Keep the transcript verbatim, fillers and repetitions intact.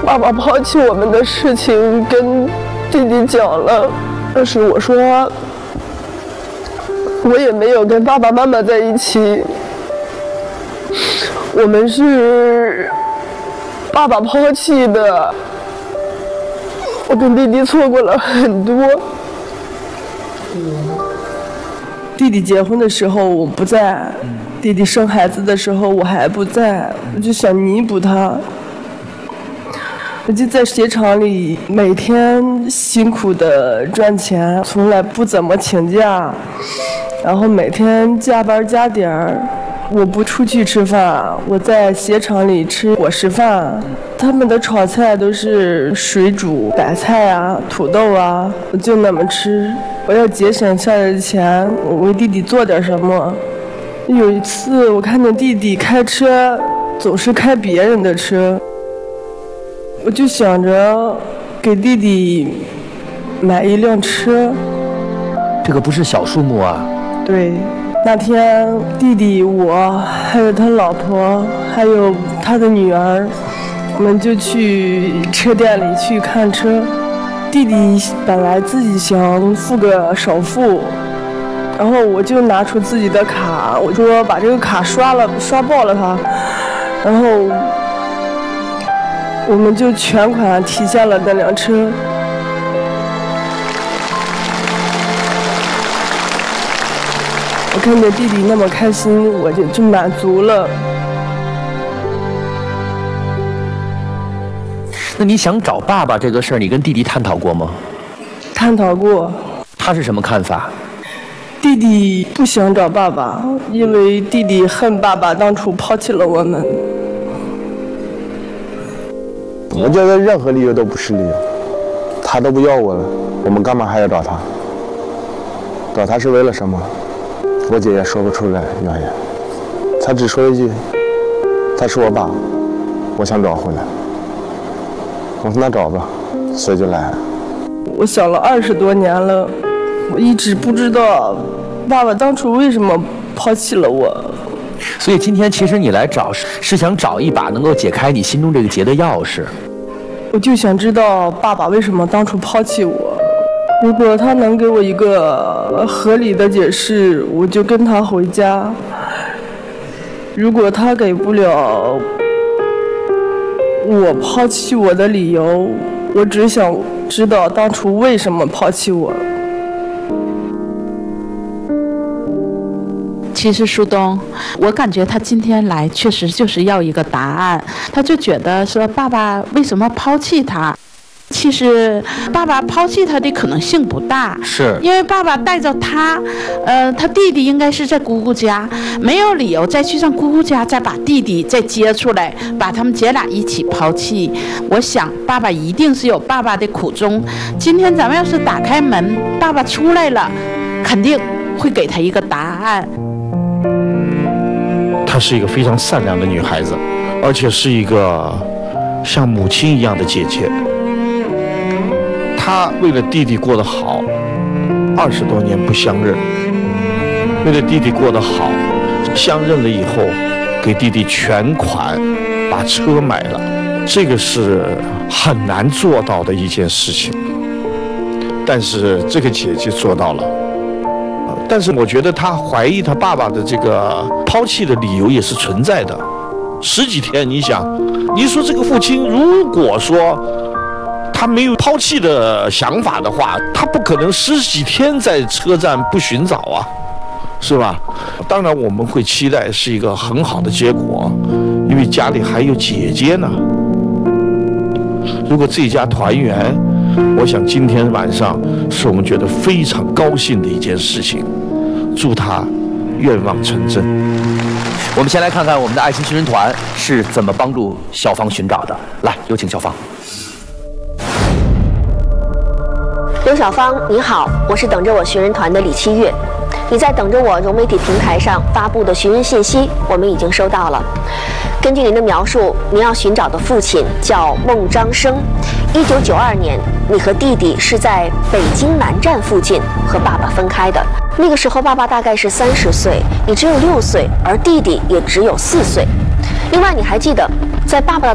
爸爸抛弃我们的事情跟弟弟讲了，但是我说我也没有跟爸爸妈妈在一起，我们是爸爸抛弃的，我跟弟弟错过了很多。弟弟结婚的时候我不在，弟弟生孩子的时候我还不在，我就想弥补他。我就在鞋厂里每天辛苦的赚钱，从来不怎么请假，然后每天加班加点儿。我不出去吃饭，我在鞋厂里吃伙食饭，他们的炒菜都是水煮白菜啊、土豆啊，我就那么吃。我要节省下来的钱，我为弟弟做点什么。有一次我看见弟弟开车总是开别人的车，我就想着给弟弟买一辆车。 这个不是小数目啊。 对，那天弟弟我还有他老婆还有他的女儿，我们就去车店里去看车。弟弟本来自己想付个首付，然后我就拿出自己的卡，我说把这个卡刷了刷爆了它，然后我们就全款提下了那辆车。我看见弟弟那么开心，我就就满足了。 那你想找爸爸这个事儿，你跟弟弟探讨过吗？ 探讨过。 他是什么看法？ 弟弟不想找爸爸，因为弟弟恨爸爸当初抛弃了我们。 我觉得任何理由都不是理由，他都不要我了，我们干嘛还要找他？找他是为了什么？我姐也说不出来原因，她只说一句：“他是我爸，我想找回来。”我说那找吧，所以就来了。 我想了二十多年了，我一直不知道爸爸当初为什么抛弃了我。 所以今天其实你来找是想找一把能够解开你心中这个结的钥匙。 我就想知道爸爸为什么当初抛弃我。如果他能给我一个合理的解释，我就跟他回家。如果他给不了我抛弃我的理由，我只想知道当初为什么抛弃我。 其实苏东，我感觉他今天来确实就是要一个答案，他就觉得说爸爸为什么抛弃他。其实爸爸抛弃他的可能性不大， 是因为爸爸带着他，呃，他弟弟应该是在姑姑家，没有理由再去上姑姑家再把弟弟再接出来，把他们姐俩一起抛弃。我想爸爸一定是有爸爸的苦衷。今天咱们要是打开门，爸爸出来了，肯定会给他一个答案。 她是一个非常善良的女孩子，而且是一个像母亲一样的姐姐。她为了弟弟过得好，二十多年不相认，为了弟弟过得好，相认了以后，给弟弟全款把车买了，这个是很难做到的一件事情。但是这个姐姐做到了。但是我觉得她怀疑她爸爸的这个抛弃的理由也是存在的。十几天，你想，你说这个父亲如果说他没有抛弃的想法的话，他不可能十几天在车站不寻找啊，是吧？当然我们会期待是一个很好的结果，因为家里还有姐姐呢。如果这一家团圆，我想今天晚上是我们觉得非常高兴的一件事情，祝他愿望成真。 我们先来看看我们的爱心寻人团是怎么帮助小芳寻找的。来，有请小芳。 刘小芳，你好，我是等着我寻人团的李七月。你在等着我融媒体平台上发布的寻人信息，我们已经收到了。根据您的描述，您要寻找的父亲叫孟章生。一九九二年，你和弟弟是在北京南站附近和爸爸分开的。那个时候，爸爸大概是三十岁，你只有六岁，而弟弟也只有四岁。另外，你还记得，在爸爸的